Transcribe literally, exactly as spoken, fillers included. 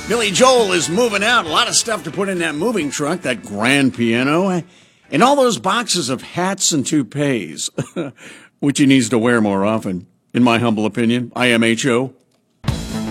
Billy Joel is moving out. A lot of stuff to put in that moving truck, that grand piano, and all those boxes of hats and toupees, which he needs to wear more often, in my humble opinion. I M H O.